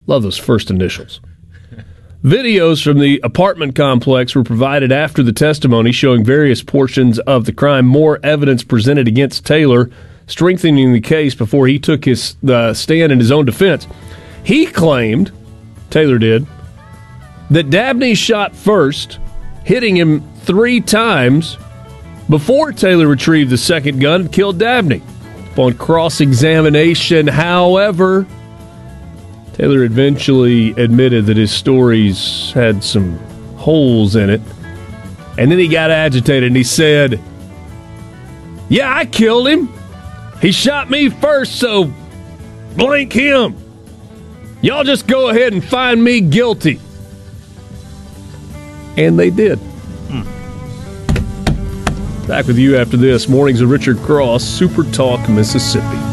Love those first initials. Videos from the apartment complex were provided after the testimony showing various portions of the crime. More evidence presented against Taylor, strengthening the case before he took his stand in his own defense. He claimed, Taylor did, that Dabney shot first, hitting him 3 times before Taylor retrieved the second gun and killed Dabney. Upon cross-examination, however, Taylor eventually admitted that his stories had some holes in it. And then he got agitated and he said, "Yeah, I killed him. He shot me first, so blank him. Y'all just go ahead and find me guilty." And they did. Back with you after this. Mornings with Richard Cross, Super Talk, Mississippi.